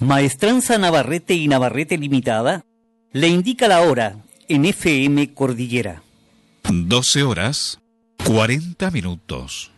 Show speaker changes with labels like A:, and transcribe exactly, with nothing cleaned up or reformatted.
A: Maestranza Navarrete y Navarrete Limitada le indica la hora en F M Cordillera.
B: doce horas, cuarenta minutos.